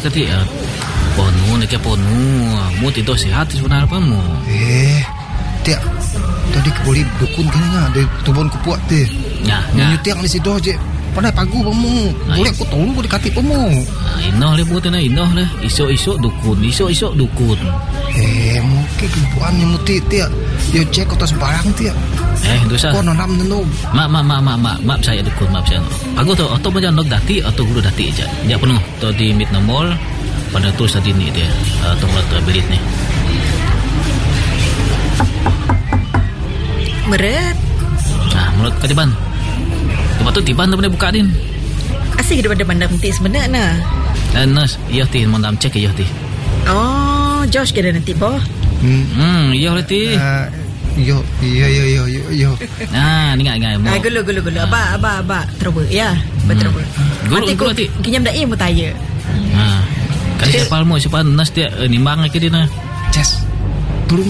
kati ponu nak ponu mu tidur sihat sebenarnya apa mu tiak tadi boleh dukun kena de tubon kupuat te nyutiak di situ je pandai pagu pemu boleh aku tolong aku dikati pemu inoh le buat na inoh le isok dukun mungkin kebuan yang muti tiak yo cek atas barang tiak dosa kau nanam nenu maaf saya dukun maaf saya aku tu atau macam nok dati atau guru dati aja ya penuh tu di Midna Mall pada tu tadi ni dia atau mulut berit ni meret mulut katiban tempat tu tiban tu buka din asyik depan nanti sebenarnya nas iya ti mau nam cek iya ti Josh kena nanti boh iya ti yo ni ngai gulu aba trouble ya betul gulu ti kinyam dai mu taya kali siapa nas dia nimbang ke dia na tolong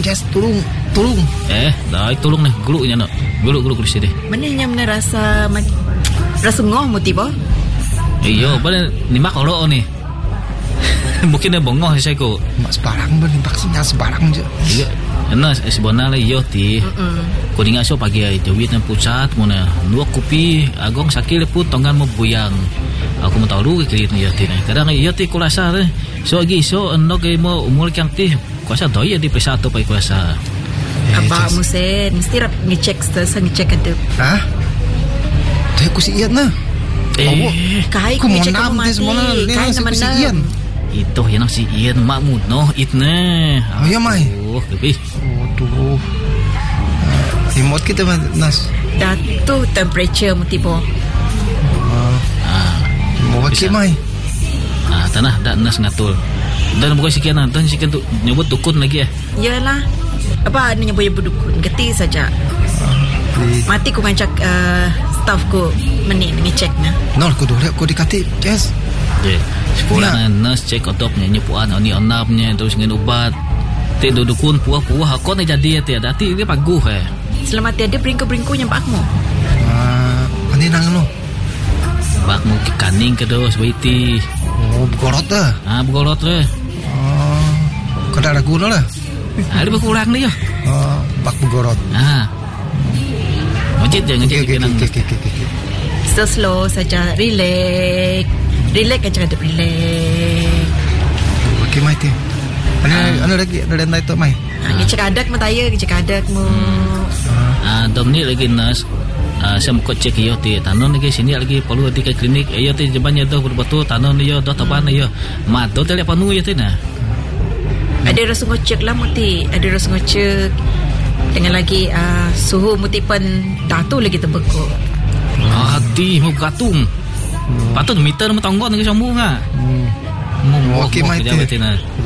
dah tolong nih gulu nya no gulu sini mana nyam na rasa ngoh mu ti boh iyo bala nimbak olo ni mungkin dia bongoh saya ko mak sebarang vaksinnya sebarang je iya nas sebenarnya iyo ti ko dinga so pagi ai jawit na pusat mo na nuak kopi agong sakit pun tongan mo buyang aku mau tahu ke kiri ni ti kadang iyo ti kulasa so agi so endok mo umur kang ti kuasa doi di perisa atau pai kuasa abah musen mesti rap ngecek ada tu aku si ian na kai ku ngecek kamu mati kai nama itu yang si ian makmud no itne ya mai lebih remote kita nas datu temperature mutibo mau wakil mai tanah dak nas ngatul dan bukan sekian dan sekian tu nyebut dukun lagi yalah apa ni nyebut dukun geti saja mati ku ngancak staff ku ngecek na nol ku dole ku dikati yes sekolah nurse cek otopnya nyepuan ni onapnya terus ngin ubat te dukun puah kau ni jadi ya dati dia paguh selamat tiada bringku yang pakmu ani nang no bakmu kaning ke dos baiti begorot dah begorot kada ragu lah ada berkurang ni ya bak begorot ngejit kenang slow saja relax aja ada relax okey mai ti ana lagi ada naik tu mai ngecek adak mu dom ni lagi nas saya mau cek iyo ti tanon lagi sini lagi perlu di klinik iyo ti jebannya tu betul tanon iyo dah taban iyo mat tu tele panu iyo ti na ada rasa ngecek lah muti ada rasa ngecek dengan lagi suhu muti pun datu lagi terbekuk hati mau katung patut meter mau tanggon dengan sambung okey mai ti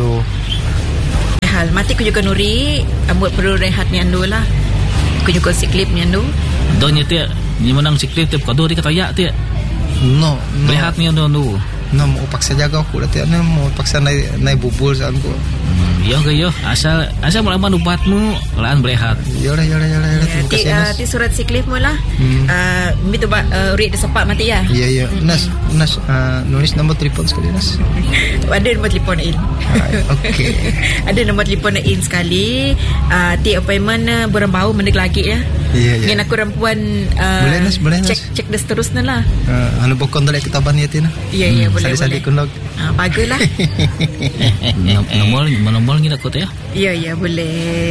hal mati ku juga nuri buat perlu rehat ni andu lah ku juga siklip ni andu donya ti ni menang siklip ti kado di katayak ti no rehat ni andu mau paksa jaga aku dah tiada mau paksa naik bubul saat aku yo asal mulaman ubatmu laan berehat yo terima kasih ti surat siklif mu lah mi tu urit sepak mati ya ya nas nulis nombor telefon sekali nas ada nombor telefon in okey ada nombor telefon in sekali ti appointment burang bau mendek lagi ya dengan aku rampuan boleh nas cek dah seterusnya lah anu bokon dalek kitaban ya tina ya boleh kunlog baguslah nomor ngira kau tu ya ya boleh